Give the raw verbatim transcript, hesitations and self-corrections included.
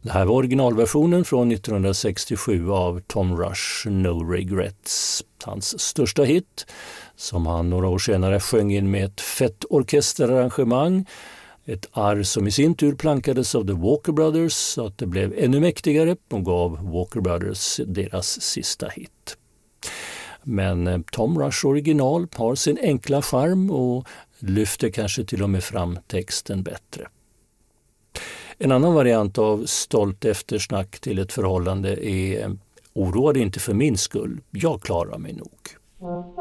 Det här var originalversionen från nittonhundrasextiosju av Tom Rush, No Regrets, hans största hit, som han några år senare sjöng in med ett fett orkesterarrangemang. Ett arr som i sin tur plankades av The Walker Brothers så att det blev ännu mäktigare och gav Walker Brothers deras sista hit. Men Tom Rush original har sin enkla charm och lyfter kanske till och med fram texten bättre. En annan variant av stolt eftersnack till ett förhållande är oroa dig inte för min skull, jag klarar mig nog.